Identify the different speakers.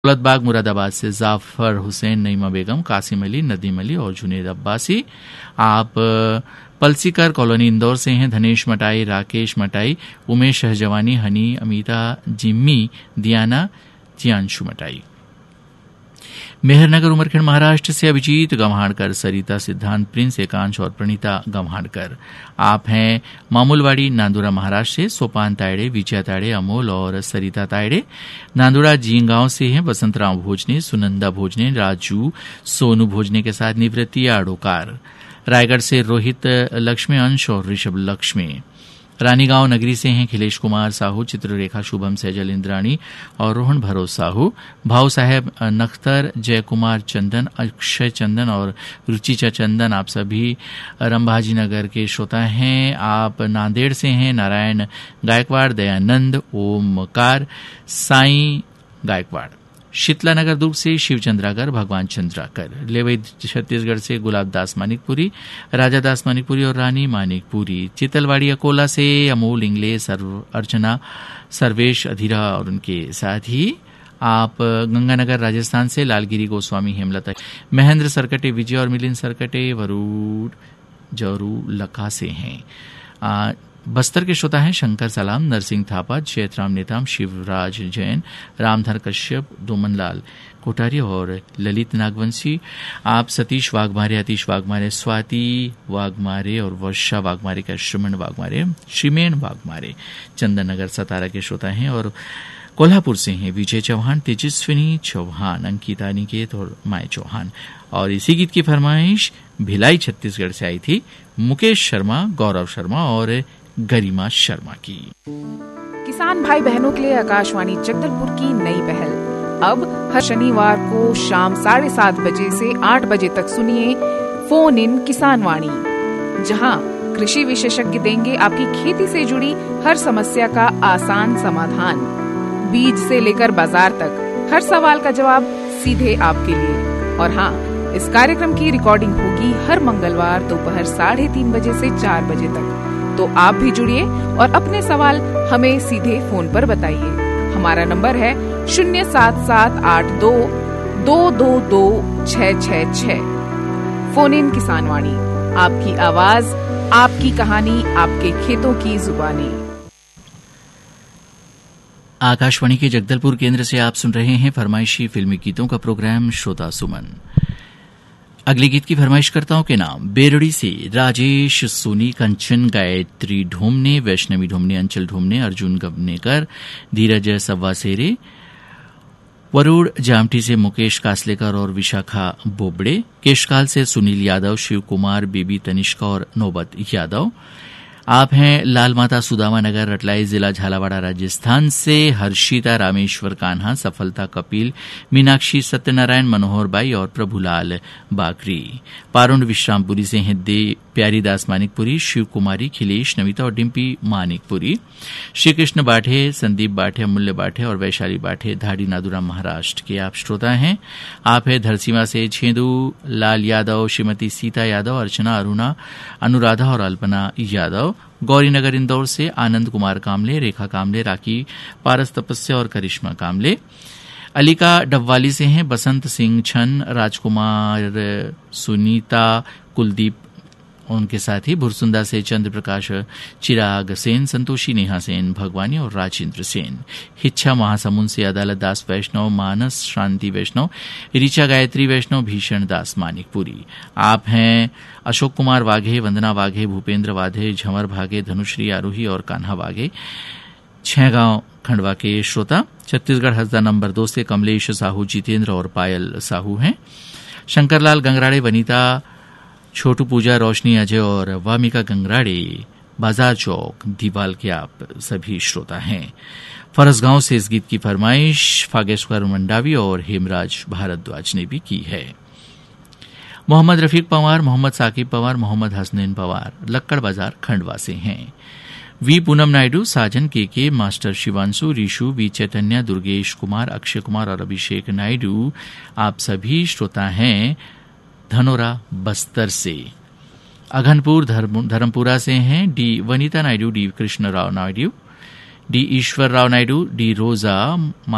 Speaker 1: दौलतबाग मुरादाबाद से जाफर हुसैन, नईमा बेगम, कासिम अली, नदीम अली और जुनेद अब्बासी। आप पलसीकर कॉलोनी इंदौर से हैं। धनेश मटाई, राकेश मटाई, उमेश शहजवानी, हनी, अमिता, जिम्मी, दियाना, जियांशु मटाई। मेहरनगर उमरखेड़ महाराष्ट्र से अभिजीत गम्हाड़कर, सरिता, सिद्धांत, प्रिंस, एकांश और प्रणीता गम्हाड़कर। आप हैं मामूलवाड़ी नांदुरा महाराष्ट्र से। सोपान तायड़े, विजया तायड़े, अमोल और सरिता तायड़े। नांदुरा जींगांव से हैं बसंतराव भोजने, सुनंदा भोजने, राजू, सोनू भोजने के साथ निवृत्ति आड़ोकार। रायगढ़ से रोहित लक्ष्मी, अंश और ऋषभ लक्ष्मी। रानीगांव नगरी से हैं खिलेश कुमार साहू, चित्ररेखा, शुभम, सैजल, इंद्राणी और रोहन भरोस साहू। भाऊ साहेब नख्तर, जय कुमार चंदन, अक्षय चंदन और रुचिचा चंदन, आप सभी रंभाजी नगर के श्रोता हैं। आप नांदेड़ से हैं। नारायण गायकवाड़, दयानंद, ओमकार, साई गायकवाड़। शीतलानगर दुर्ग से शिव चंद्राकर, भगवान चंद्राकर। लेवई छत्तीसगढ़ से गुलाब दास मानिकपुरी, राजा दास मानिकपुरी और रानी मानिकपुरी। चितलवाड़ी अकोला से अमोल इंगले, अर्चना, सर्वेश अधीरा और उनके साथ ही आप गंगानगर राजस्थान से लालगिरी गोस्वामी, हेमलता, महेंद्र सरकटे, विजय और मिलिंद सरकटे वरूड जरू लखा से हैं। बस्तर के श्रोता हैं शंकर सलाम, नरसिंह थापा, जयतराम नेताम, शिवराज जैन, रामधर कश्यप, दोमनलाल कोठारी और ललित नागवंशी। आप सतीश वाघमारे, अतीश वाघमारे, स्वाति वाघमारे और वर्षा वाघमारे का श्रीमेन वाघमारे चंदन नगर सतारा के श्रोता हैं। और कोल्हापुर से हैं विजय चौहान, तेजस्विनी चौहान, अंकिता निकेत और माय चौहान। और इसी गीत की फरमाइश भिलाई छत्तीसगढ़ से आई थी मुकेश शर्मा, गौरव शर्मा और गरिमा शर्मा की।
Speaker 2: किसान भाई बहनों के लिए आकाशवाणी जगदलपुर की नई पहल। अब हर शनिवार को शाम 7:30 बजे से 8 बजे तक सुनिए फोन इन किसान वाणी, जहां कृषि विशेषज्ञ देंगे आपकी खेती से जुड़ी हर समस्या का आसान समाधान। बीज से लेकर बाजार तक हर सवाल का जवाब सीधे आपके लिए। और हाँ, इस कार्यक्रम की रिकॉर्डिंग होगी हर मंगलवार दोपहर 3:30 बजे से 4 बजे तक। तो आप भी जुड़िए और अपने सवाल हमें सीधे फोन पर बताइए। हमारा नंबर है 07782222666। फोन इन किसान वाणी, आपकी आवाज, आपकी कहानी, आपके खेतों की जुबानी।
Speaker 1: आकाशवाणी के जगदलपुर केंद्र से आप सुन रहे हैं फरमाइशी फिल्मी गीतों का प्रोग्राम श्रोता सुमन। अगले गीत की फरमाइशकर्ताओं के नाम बेरड़ी से राजेश सोनी, कंचन, गायत्री ढोमने, वैष्णवी ढोमने, अंचल ढोमने, अर्जुन गबनेकर, धीरज सव्वासेरे। वरुड़ जामठी से मुकेश कासलेकर और विशाखा बोबड़े। केशकाल से सुनील यादव, शिव कुमार, बेबी तनिष्का और नौबत यादव। आप हैं लाल माता सुदामा नगर, रटलाई जिला, झालावाड़ा, राजस्थान से। हर्षिता, रामेश्वर कान्हा, सफलता, कपिल, मीनाक्षी, सत्यनारायण, मनोहर बाई और प्रभुलाल बाकरी। पारुंड विश्रामपुरी से हैं प्यारीदास मानिकपुरी, शिव कुमारी, खिलेश, नमिता और डिम्पी मानिकपुरी। श्री कृष्ण बाठे, संदीप बाठे, अमूल्य बाठे और वैशाली बाठे, धाड़ी, नादुरा, महाराष्ट्र के आप श्रोता हैं। आप है धरसीमा से छेदू लाल यादव, श्रीमती सीता यादव, अर्चना, अरुणा, अनुराधा और अल्पना यादव। गौरीनगर इंदौर से आनंद कुमार कामले, रेखा कामले, राखी, पारस तपस्या और करिश्मा कामले। अलीका डब्वाली से हैं बसंत सिंह छन, राजकुमार, सुनीता, कुलदीप, उनके साथ ही भुरसुंदा से चंद्र प्रकाश, चिराग सेन, संतोषी, नेहा सेन, भगवानी और राजेंद्र सेन। हिच्छा महासमुंद से अदालत दास वैष्णव, मानस शांति वैष्णव, ऋचा गायत्री वैष्णव, भीषण दास मानिकपुरी। आप हैं अशोक कुमार वाघे, वंदना वाघे, भूपेंद्र वाघे, झमर भागे, धनुश्री आरोही और कान्हा वाघे, छैगांव खंडवा के श्रोता। छत्तीसगढ़ हसदा नंबर 2 से कमलेश साहू, जितेंद्र और पायल साहू हैं। शंकरलाल गंगराड़े, वनीता, छोटू पूजा, रोशनी, अजय और वामिका गंगराड़े, बाजार चौक, दीवाल के आप सभी श्रोता हैं। फरसगांव से इस गीत की फरमाइश फागेश्वर मंडावी और हेमराज भारद्वाज ने भी की है। मोहम्मद रफीक पवार, मोहम्मद साकिब पवार, मोहम्मद हसनैन पवार लक्कड़ बाजार खंडवा से हैं। वी पूनम नायडू, साजन के मास्टर शिवांशु, ऋषु, वी चैतन्य, दुर्गेश कुमार, अक्षय कुमार और अभिषेक नायडू आप सभी श्रोता हैं धनोरा बस्तर से। अघनपुर धर्मपुरा से हैं D Vanita Naidu, D Krishna Rao Naidu, D ईश्वर राव नायडू, डी रोजा